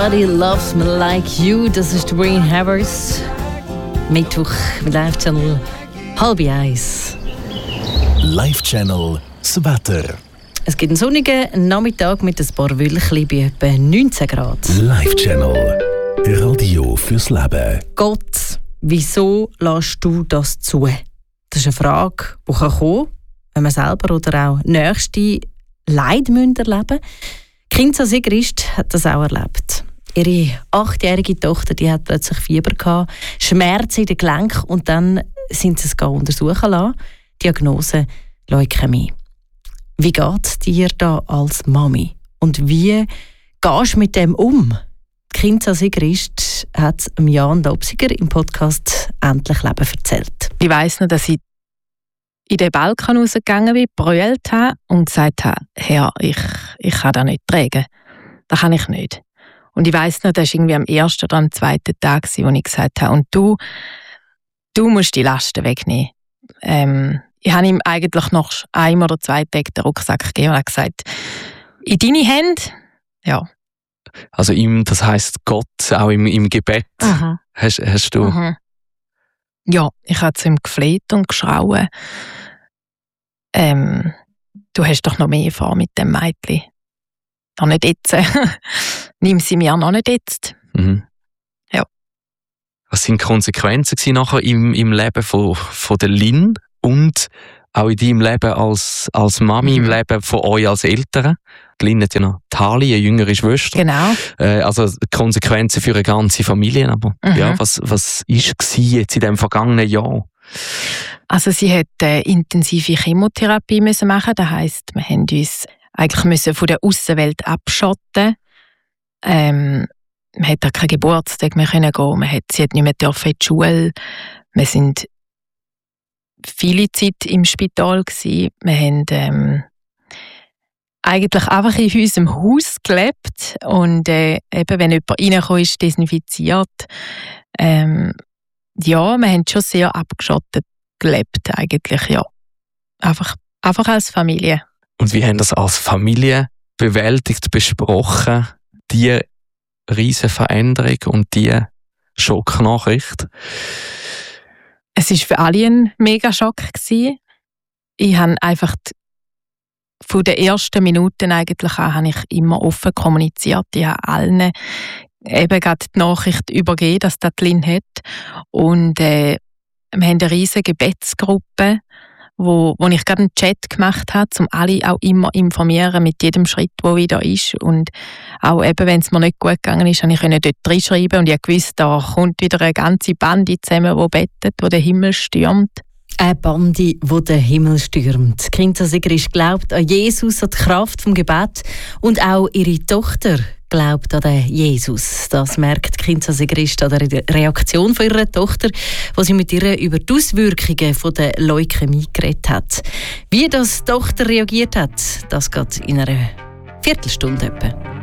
Nobody Loves Me Like You. Das ist Green Havers. Mittwoch mit Live-Channel 12:30. Live-Channel das Wetter. Es gibt einen sonnigen Nachmittag mit ein paar Wölkchen bei etwa 19 Grad. Live-Channel. Radio fürs Leben. Gott, wieso lässt du das zu? Das ist eine Frage, die kommen kann, wenn man selber oder auch Nächste Leid erleben müssen. Kinza Sigrist hat das auch erlebt. Ihre 8-jährige Tochter, die hat plötzlich Fieber gehabt, Schmerzen in den Gelenken und dann sind sie es untersuchen lassen. Diagnose Leukämie. Wie geht es dir da als Mami? Und wie gehst du mit dem um? Kinza Sigrist hat Jan Dobsiger im Podcast «Endlich Leben» erzählt. Ich weiss noch, dass ich in den Balkon rausgegangen bin, brüllt habe und gesagt habe, Herr, ich kann das nicht tragen. Das kann ich nicht. Und ich weiss noch, das war irgendwie am ersten oder am zweiten Tag, wo ich gesagt habe, und du musst die Lasten wegnehmen. Ich habe ihm eigentlich noch 1 oder 2 Tage den Rucksack gegeben und habe gesagt, in deine Hände, ja. Also das heisst Gott, auch im Gebet, hast du... Mhm. Ja, ich habe zu ihm gefleht und geschrauen. Du hast doch noch mehr vor mit dem Mädchen. Noch nicht jetzt. Nimm sie mir noch nicht jetzt. Mhm. Ja. Was sind die Konsequenzen nachher im Leben von der Lynn und auch in deinem Leben als Mami, im Leben von euch als Eltern? Die Lynn hat ja noch Tali, eine jüngere Schwester. Genau. Also Konsequenzen für eine ganze Familie. Aber ja, was war jetzt in diesem vergangenen Jahr? Also sie hat intensive Chemotherapie müssen machen. Das heisst, wir haben uns eigentlich von der Aussenwelt abschotten. Man hat da keinen Geburtstag mehr gehen. Sie hat nicht mehr in die Schule. Wir sind viele Zeit im Spital gewesen. Wir haben eigentlich einfach in unserem Haus gelebt und eben, wenn jemand reingekommen ist, desinfiziert. Ja, wir haben schon sehr abgeschottet gelebt eigentlich, ja. Einfach als Familie. Und wie haben das als Familie bewältigt, besprochen, die riesige Veränderung und die Schocknachricht? Es war für alle ein mega Schock gewesen. Ich habe einfach von den ersten Minuten eigentlich an, habe ich immer offen kommuniziert. Ich habe allen eben gerade die Nachricht übergeben, dass das Lynn hat. Und wir haben eine riesige Gebetsgruppe, wo ich gerade einen Chat gemacht habe, um alle auch immer informieren mit jedem Schritt, der wieder ist. Und auch eben, wenn es mir nicht gut gegangen ist, konnte ich dort reinschreiben und ich wusste, da kommt wieder eine ganze Bande zusammen, die bettet, die den Himmel stürmt. Eine Bande, die den Himmel stürmt. Kinza Sigrist glaubt an Jesus, an die Kraft vom Gebet und auch ihre Tochter glaubt an den Jesus. Das merkt Kinza Sigrist an der Reaktion von ihrer Tochter, wo sie mit ihr über die Auswirkungen von der Leukämie geredet hat. Wie das die Tochter reagiert hat, das geht in einer Viertelstunde etwa.